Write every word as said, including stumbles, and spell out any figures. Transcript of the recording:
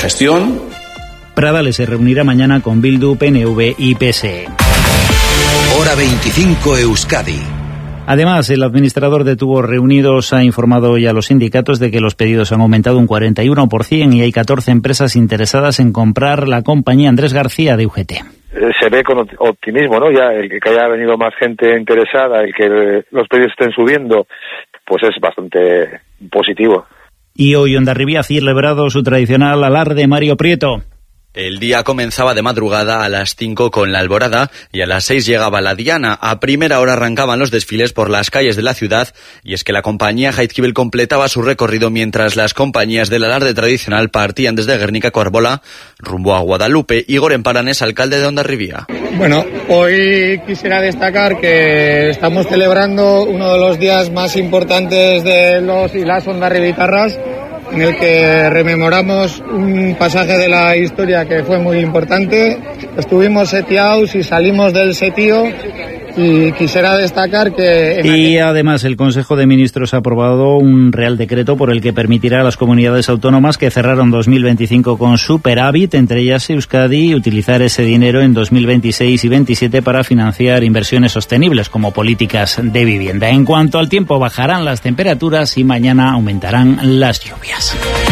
gestión. Pradales se reunirá mañana con Bildu, P N V y P S E. Hora veinticinco Euskadi. Además, el administrador de Tubos Reunidos ha informado hoy a los sindicatos de que los pedidos han aumentado un cuarenta y uno por ciento y hay catorce empresas interesadas en comprar la compañía Andrés García de U G T. Se ve con optimismo, ¿no? Ya el que haya venido más gente interesada, el que los pedidos estén subiendo, pues es bastante positivo. Y hoy Hondarribia ha celebrado su tradicional alarde Mario Prieto. El día comenzaba de madrugada a las cinco con la alborada y a las seis llegaba la diana. A primera hora arrancaban los desfiles por las calles de la ciudad y es que la compañía Jaizkibel completaba su recorrido mientras las compañías del alarde tradicional partían desde Guernica-Coarbola rumbo a Guadalupe. Igor Emparanes, alcalde de Hondarribia. Bueno, hoy quisiera destacar que estamos celebrando uno de los días más importantes de los y las hondarribitarras, en el que rememoramos un pasaje de la historia que fue muy importante. Estuvimos setiados y salimos del setío y quisiera destacar que... Y además el Consejo de Ministros ha aprobado un Real Decreto por el que permitirá a las comunidades autónomas que cerraron dos mil veinticinco con superávit, entre ellas Euskadi, utilizar ese dinero en dos mil veintiséis y veintisiete para financiar inversiones sostenibles como políticas de vivienda. En cuanto al tiempo, bajarán las temperaturas y mañana aumentarán las lluvias.